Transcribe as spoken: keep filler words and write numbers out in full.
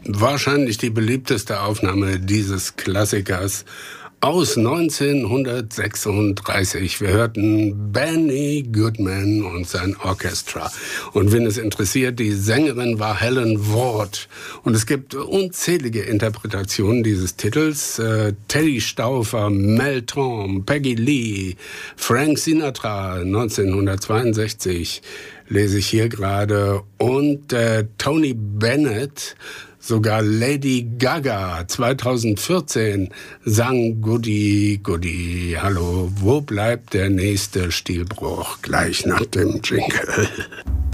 Wahrscheinlich die beliebteste Aufnahme dieses Klassikers aus neunzehnhundertsechsunddreißig. Wir hörten Benny Goodman und sein Orchestra. Und wenn es interessiert, die Sängerin war Helen Ward. Und es gibt unzählige Interpretationen dieses Titels. Äh, Teddy Stauffer, Mel Torme, Peggy Lee, Frank Sinatra neunzehnhundertzweiundsechzig lese ich hier gerade. Und äh, Tony Bennett, sogar Lady Gaga zweitausendvierzehn sang Goody, Goody. Hallo, wo bleibt der nächste Stilbruch? Gleich nach dem Jingle.